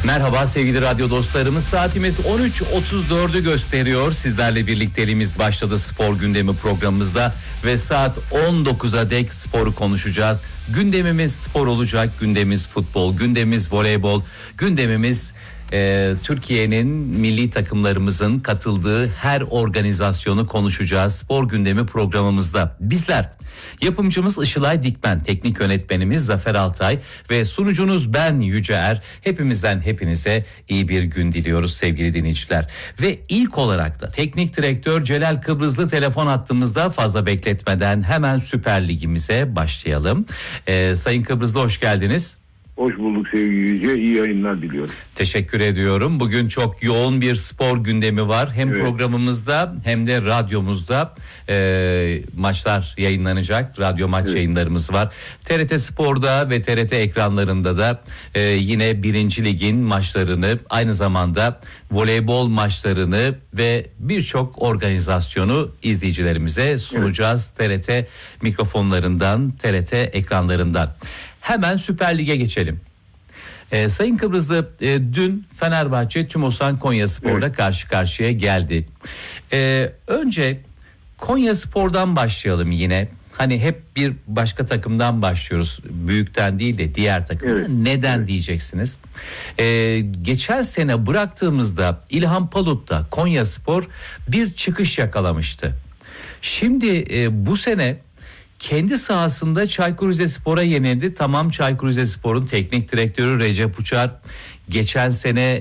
Merhaba sevgili radyo dostlarımız, saatimiz 13.34'ü gösteriyor. Sizlerle birlikteliğimiz başladı spor gündemi programımızda ve saat 19'a dek sporu konuşacağız. Gündemimiz spor olacak, gündemimiz futbol, gündemimiz voleybol, gündemimiz Türkiye'nin milli takımlarımızın katıldığı her organizasyonu konuşacağız spor gündemi programımızda. Bizler yapımcımız Işılay Dikmen, teknik yönetmenimiz Zafer Altay ve sunucunuz ben Yüce Er. Hepimizden hepinize iyi bir gün diliyoruz sevgili dinleyiciler. Ve ilk olarak da teknik direktör Celal Kıbrızlı telefon hattımızda. Fazla bekletmeden hemen Süper Ligimize başlayalım. Sayın Kıbrızlı, hoş geldiniz. Hoş bulduk sevgili Yüce. İyi yayınlar diliyorum. Teşekkür ediyorum. Bugün çok yoğun bir spor gündemi var. Hem programımızda hem de radyomuzda maçlar yayınlanacak. Radyo maç yayınlarımız var. TRT Spor'da ve TRT ekranlarında da yine 1. Lig'in maçlarını, aynı zamanda voleybol maçlarını ve birçok organizasyonu izleyicilerimize sunacağız. TRT mikrofonlarından, TRT ekranlarından. Hemen Süper Lig'e geçelim. Sayın Kıbrızlı, dün Fenerbahçe Tümosan Konyaspor'la karşı karşıya geldi. Önce Konyaspor'dan başlayalım yine. Hani hep bir başka takımdan başlıyoruz. Büyükten değil de diğer takımdan. Neden diyeceksiniz? Geçen sene bıraktığımızda İlhan Palut'ta Konyaspor bir çıkış yakalamıştı. Şimdi bu sene kendi sahasında Çaykur Rizespor'a yenildi. Tamam, Çaykur Rizespor'un teknik direktörü Recep Uçar geçen sene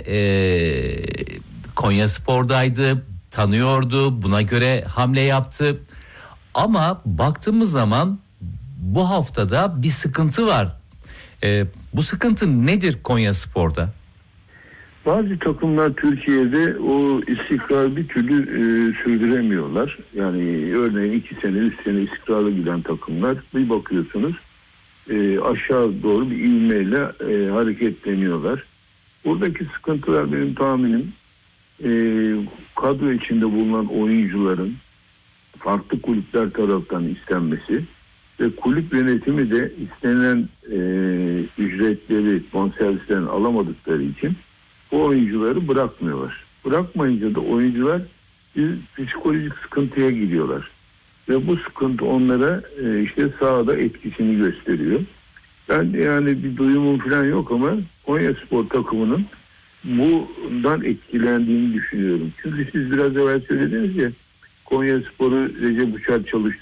Konyaspor'daydı, tanıyordu, buna göre hamle yaptı. Ama baktığımız zaman bu haftada bir sıkıntı var. Bu sıkıntı nedir Konyaspor'da? Bazı takımlar Türkiye'de o istikrarı bir türlü sürdüremiyorlar. Yani örneğin 2 sene 3 sene istikrarlı giden takımlar, bir bakıyorsunuz aşağı doğru bir ivmeyle hareketleniyorlar. Buradaki sıkıntılar benim tahminim kadro içinde bulunan oyuncuların farklı kulüpler tarafından istenmesi ve kulüp yönetimi de istenen ücretleri bonservislerini alamadıkları için o oyuncuları bırakmıyorlar. Bırakmayınca da oyuncular bir psikolojik sıkıntıya giriyorlar. Ve bu sıkıntı onlara işte sahada etkisini gösteriyor. Ben yani bir duyumum falan yok ama Konyaspor takımının bundan etkilendiğini düşünüyorum. Çünkü siz biraz evvel söylediniz ya, Konyaspor'u Recep Uçar